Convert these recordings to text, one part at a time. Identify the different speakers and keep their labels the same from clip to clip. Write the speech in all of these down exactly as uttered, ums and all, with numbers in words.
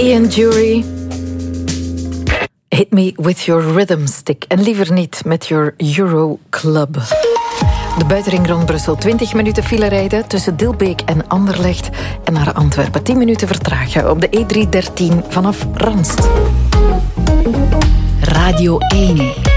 Speaker 1: Ian Dury. Hit me with your rhythm stick. En liever niet met your Euro Club. De buitenring rond Brussel. twintig minuten file rijden tussen Dilbeek en Anderlecht. En naar Antwerpen. tien minuten vertragen op de E driehonderddertien vanaf Ranst.
Speaker 2: Radio één.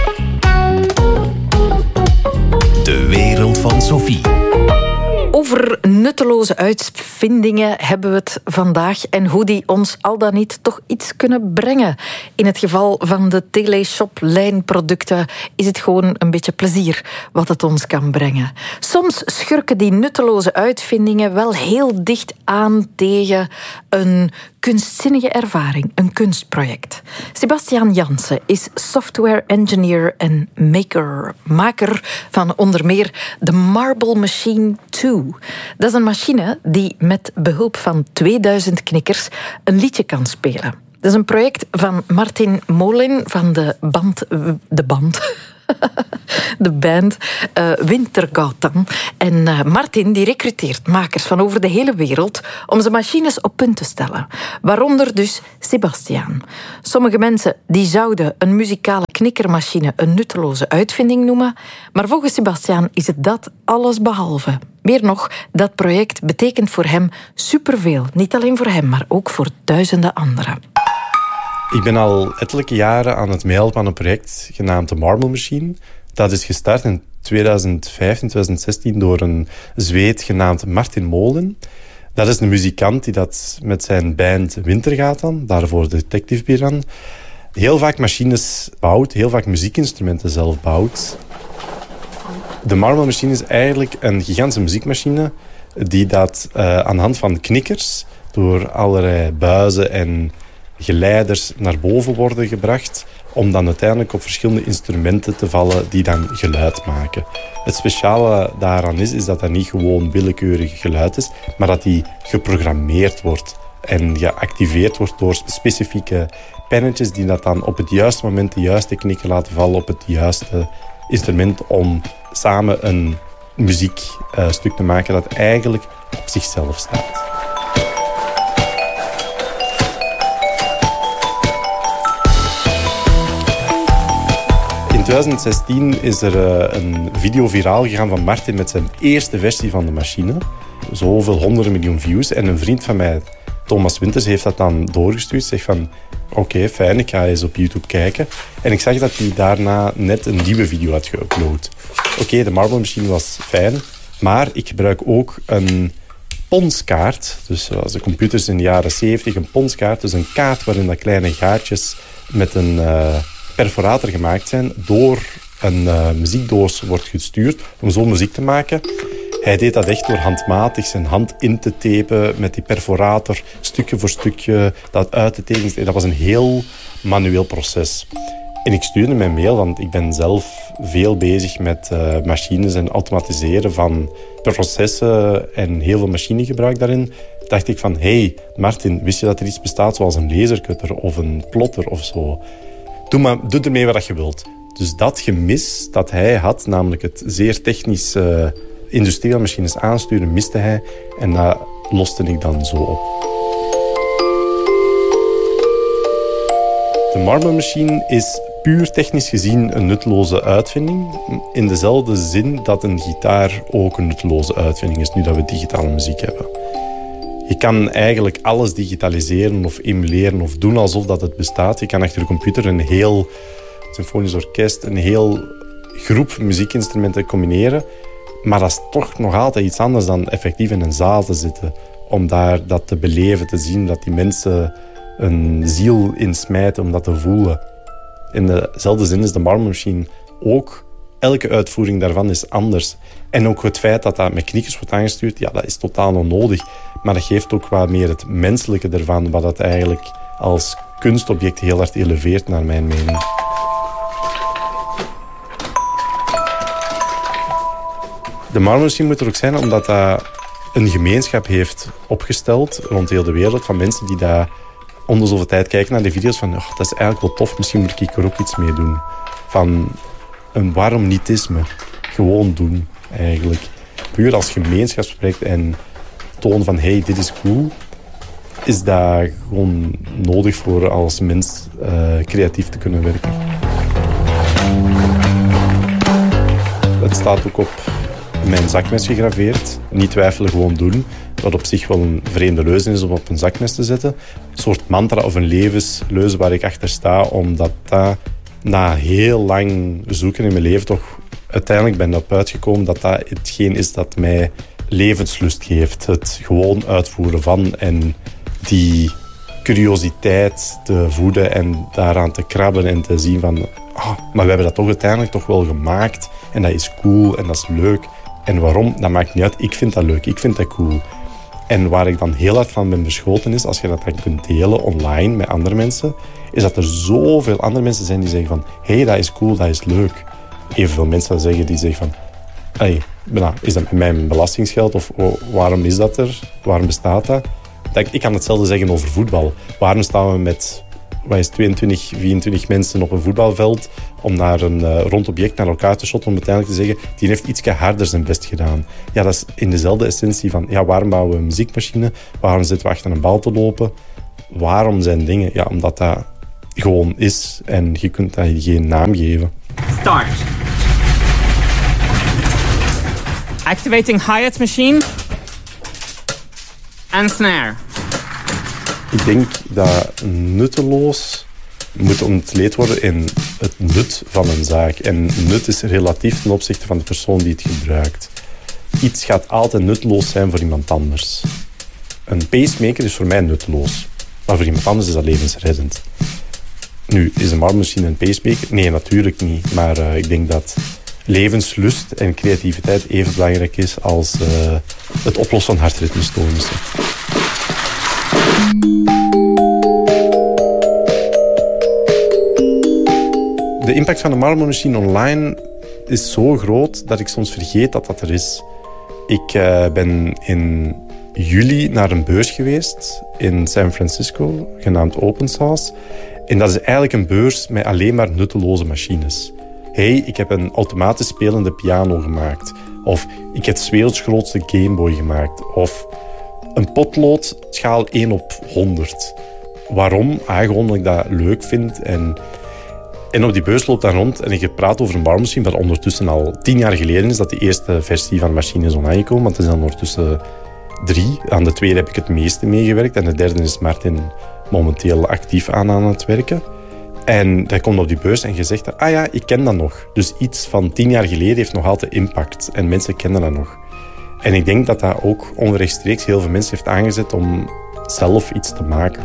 Speaker 3: De wereld van Sophie.
Speaker 1: Over nutteloze uitvindingen hebben we het vandaag en hoe die ons al dan niet toch iets kunnen brengen. In het geval van de Teleshop-lijnproducten is het gewoon een beetje plezier wat het ons kan brengen. Soms schurken die nutteloze uitvindingen wel heel dicht aan tegen een kunstzinnige ervaring, een kunstproject. Sebastiaan Jansen is software engineer en maker. Maker van onder meer de Marble Machine twee. Dat is een machine die met behulp van tweeduizend knikkers een liedje kan spelen. Dat is een project van Martin Molin van de band... De band... de band uh, Wintergatan. En uh, Martin die recruteert makers van over de hele wereld om zijn machines op punt te stellen. Waaronder dus Sebastiaan. Sommige mensen die zouden een muzikale knikkermachine een nutteloze uitvinding noemen, maar volgens Sebastiaan is het dat alles behalve. Meer nog, dat project betekent voor hem superveel. Niet alleen voor hem, maar ook voor duizenden anderen.
Speaker 4: Ik ben al ettelijke jaren aan het meehelpen aan een project genaamd de Marble Machine. Dat is gestart in tweeduizend vijftien, tweeduizend zestien door een Zweed genaamd Martin Molin. Dat is een muzikant die dat met zijn band Wintergatan, daarvoor Detective Piran, heel vaak machines bouwt, heel vaak muziekinstrumenten zelf bouwt. De Marble Machine is eigenlijk een gigantische muziekmachine die dat uh, aan de hand van knikkers door allerlei buizen en geleiders naar boven worden gebracht om dan uiteindelijk op verschillende instrumenten te vallen die dan geluid maken. Het speciale daaraan is, is dat dat niet gewoon willekeurig geluid is, maar dat die geprogrammeerd wordt en geactiveerd wordt door specifieke pennetjes die dat dan op het juiste moment de juiste knikken laten vallen op het juiste instrument om samen een muziekstuk uh, te maken dat eigenlijk op zichzelf staat. In tweeduizend zestien is er uh, een video viraal gegaan van Martin met zijn eerste versie van de machine. Zoveel honderden miljoen views. En een vriend van mij, Thomas Winters, heeft dat dan doorgestuurd. Zegt van, oké, okay, fijn, ik ga eens op YouTube kijken. En ik zag dat hij daarna net een nieuwe video had geüpload. Oké, okay, de Marble Machine was fijn, maar ik gebruik ook een ponskaart. Dus zoals de computers in de jaren zeventig, een ponskaart. Dus een kaart waarin dat kleine gaatjes met een Uh, perforator gemaakt zijn, door een uh, muziekdoos wordt gestuurd om zo muziek te maken. Hij deed dat echt door handmatig zijn hand in te tapen met die perforator, stukje voor stukje, dat uit te tekenen. Dat was een heel manueel proces. En ik stuurde mijn mail, want ik ben zelf veel bezig met uh, machines en automatiseren van processen en heel veel machinegebruik daarin. Dacht ik van, hey Martin, wist je dat er iets bestaat zoals een lasercutter of een plotter of zo? Doe, maar, doe ermee wat je wilt. Dus dat gemis dat hij had, namelijk het zeer technisch uh, industriële machines aansturen, miste hij. En dat loste ik dan zo op. De Marble Machine is puur technisch gezien een nutteloze uitvinding. In dezelfde zin dat een gitaar ook een nutteloze uitvinding is, nu dat we digitale muziek hebben. Je kan eigenlijk alles digitaliseren of emuleren of doen alsof dat het bestaat. Je kan achter de computer een heel symfonisch orkest, een heel groep muziekinstrumenten combineren. Maar dat is toch nog altijd iets anders dan effectief in een zaal te zitten. Om daar dat te beleven, te zien dat die mensen een ziel insmijten om dat te voelen. In dezelfde zin is de Marble Machine ook. Elke uitvoering daarvan is anders. En ook het feit dat dat met knikkers wordt aangestuurd, ja, dat is totaal onnodig. Maar dat geeft ook wat meer het menselijke ervan, wat dat eigenlijk als kunstobject heel hard eleveert, naar mijn mening. De Marble Machine moet er ook zijn omdat dat een gemeenschap heeft opgesteld rond heel de wereld van mensen die daar om de zoveel tijd kijken naar die video's van, oh, dat is eigenlijk wel tof, misschien moet ik er ook iets mee doen. Van een waarom nietisme. Gewoon doen, eigenlijk. Puur als gemeenschapsproject en tonen van, hey, dit is cool. is dat gewoon nodig voor als mens uh, creatief te kunnen werken. Het staat ook op mijn zakmes gegraveerd. Niet twijfelen, gewoon doen. Wat op zich wel een vreemde leuze is om op een zakmes te zetten. Een soort mantra of een levensleuze waar ik achter sta. Omdat dat na heel lang zoeken in mijn leven toch uiteindelijk ben op uitgekomen dat dat hetgeen is dat mij levenslust geeft. Het gewoon uitvoeren van en die curiositeit te voeden en daaraan te krabben en te zien van oh, maar we hebben dat toch uiteindelijk toch wel gemaakt en dat is cool en dat is leuk. En waarom? Dat maakt niet uit. Ik vind dat leuk. Ik vind dat cool. En waar ik dan heel hard van ben verschoten is, als je dat dan kunt delen online met andere mensen, is dat er zoveel andere mensen zijn die zeggen van hé, hey, dat is cool, dat is leuk. Evenveel mensen zeggen die zeggen van hey, is dat met mijn belastingsgeld of oh, waarom is dat er? Waarom bestaat dat? Ik kan hetzelfde zeggen over voetbal. Waarom staan we met wat is tweeëntwintig, vierentwintig mensen op een voetbalveld om naar een uh, rond object naar elkaar te shotten om uiteindelijk te zeggen die heeft iets harder zijn best gedaan. Ja, dat is in dezelfde essentie van ja, waarom bouwen we een muziekmachine? Waarom zitten we achter een bal te lopen? Waarom zijn dingen? Ja, omdat dat gewoon is en je kunt dat geen naam geven.
Speaker 2: Start. Activating hi-hat machine. En snare.
Speaker 4: Ik denk dat nutteloos moet ontleed worden in het nut van een zaak. En nut is relatief ten opzichte van de persoon die het gebruikt. Iets gaat altijd nutteloos zijn voor iemand anders. Een pacemaker is voor mij nutteloos. Maar voor iemand anders is dat levensreddend. Nu, is een marmelmachine een pacemaker? Nee, natuurlijk niet. Maar uh, ik denk dat levenslust en creativiteit even belangrijk is als uh, het oplossen van hartritmestoornissen. De impact van de marmelmachine online is zo groot dat ik soms vergeet dat dat er is. Ik uh, ben in juli naar een beurs geweest in San Francisco, genaamd Open Source. En dat is eigenlijk een beurs met alleen maar nutteloze machines. Hey, ik heb een automatisch spelende piano gemaakt. Of ik heb de werelds grootste Gameboy gemaakt. Of een potlood, schaal één op honderd. Waarom? Ah, gewoon omdat ik dat leuk vind. En, en op die beurs loopt dan rond en ik praat over een marmelmachine, wat ondertussen al tien jaar geleden is dat de eerste versie van de machine is aangekomen. Want er zijn ondertussen drie. Aan de tweede heb ik het meeste meegewerkt. En de derde is Martin momenteel actief aan aan het werken. En dan komt op die beurs en je zegt, ah ja, ik ken dat nog. Dus iets van tien jaar geleden heeft nog altijd impact. En mensen kennen dat nog. En ik denk dat dat ook onrechtstreeks heel veel mensen heeft aangezet om zelf iets te maken.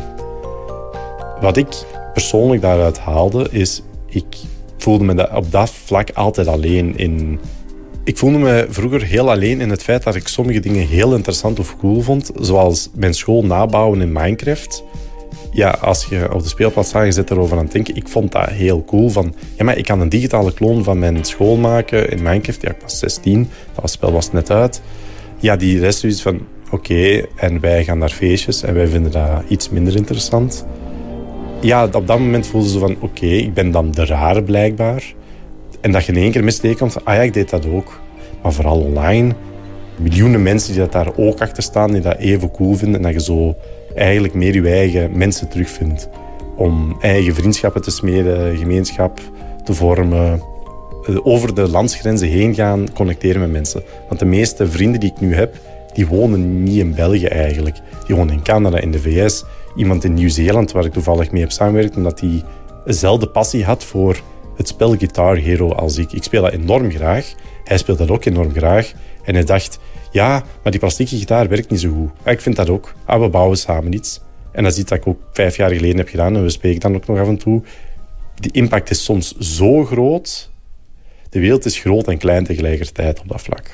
Speaker 4: Wat ik persoonlijk daaruit haalde, is ik voelde me op dat vlak altijd alleen in. Ik voelde me vroeger heel alleen in het feit dat ik sommige dingen heel interessant of cool vond. Zoals mijn school nabouwen in Minecraft. Ja, als je op de speelplaats staat en je zit erover aan het denken, ik vond dat heel cool. Van, ja, maar ik kan een digitale kloon van mijn school maken in Minecraft. Ja, ik was zestien, dat spel was net uit. Ja, die rest is van, oké, okay, en wij gaan naar feestjes en wij vinden dat iets minder interessant. Ja, op dat moment voelde ze van, oké, okay, ik ben dan de rare blijkbaar. En dat je in één keer misteekent van, ah ja, ik deed dat ook. Maar vooral online, miljoenen mensen die dat daar ook achter staan, die dat even cool vinden. En dat je zo eigenlijk meer je eigen mensen terugvindt. Om eigen vriendschappen te smeden, gemeenschap te vormen. Over de landsgrenzen heen gaan, connecteren met mensen. Want de meeste vrienden die ik nu heb, die wonen niet in België eigenlijk. Die wonen in Canada, in de V S. Iemand in Nieuw-Zeeland, waar ik toevallig mee heb samengewerkt, omdat hij dezelfde passie had voor het spel Guitar Hero als ik. Ik speel dat enorm graag. Hij speelt dat ook enorm graag. En hij dacht, ja, maar die plastieke gitaar werkt niet zo goed. Ja, ik vind dat ook. Ah, we bouwen samen iets. En dat is iets dat ik ook vijf jaar geleden heb gedaan. En we spreken dan ook nog af en toe. Die impact is soms zo groot. De wereld is groot en klein tegelijkertijd op dat vlak.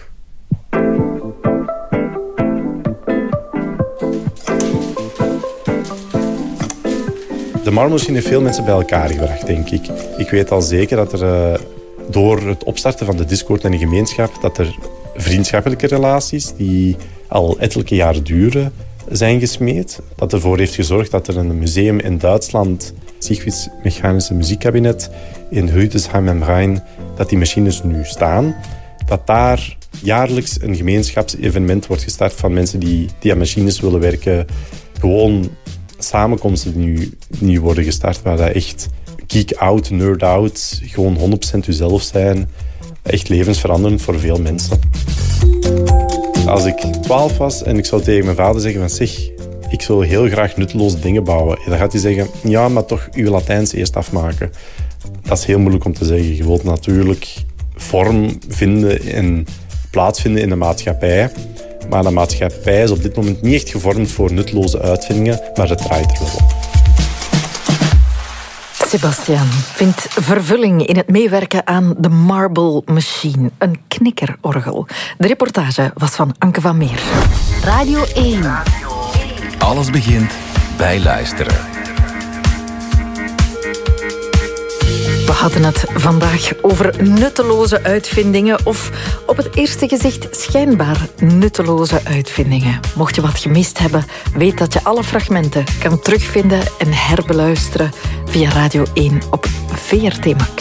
Speaker 4: De marmelmachine heeft veel mensen bij elkaar gebracht, denk ik. Ik weet al zeker dat er uh, door het opstarten van de Discord en de gemeenschap, dat er vriendschappelijke relaties die al ettelijke jaren duren, zijn gesmeed. Dat ervoor heeft gezorgd dat er een museum in Duitsland, Siegfrieds Mechanische Muziekkabinet in Hildesheim am Rhein, dat die machines nu staan. Dat daar jaarlijks een gemeenschapsevenement wordt gestart van mensen die, die aan machines willen werken. gewoon samenkomsten die nu, die nu worden gestart, waar dat echt geek out, nerd out, gewoon honderd procent jezelf zijn. Echt levensveranderend voor veel mensen. Als ik twaalf was en ik zou tegen mijn vader zeggen van zeg, ik wil heel graag nutteloze dingen bouwen. Dan gaat hij zeggen, ja, maar toch je Latijns eerst afmaken. Dat is heel moeilijk om te zeggen. Je wilt natuurlijk vorm vinden en plaatsvinden in de maatschappij. Maar de maatschappij is op dit moment niet echt gevormd voor nutteloze uitvindingen, maar het draait er wel op.
Speaker 1: Sebastiaan vindt vervulling in het meewerken aan de Marble Machine, een knikkerorgel. De reportage was van Anke van Meer.
Speaker 5: Radio één.
Speaker 3: Alles begint bij luisteren.
Speaker 1: We hadden het vandaag over nutteloze uitvindingen of op het eerste gezicht schijnbaar nutteloze uitvindingen. Mocht je wat gemist hebben, weet dat je alle fragmenten kan terugvinden en herbeluisteren via Radio één op V R T Max.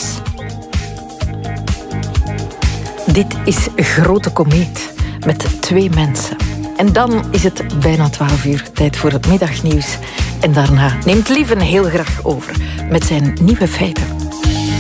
Speaker 1: Dit is Grote Komeet met twee mensen. En dan is het bijna twaalf uur, tijd voor het middagnieuws. En daarna neemt Lieven heel graag over met zijn nieuwe feiten.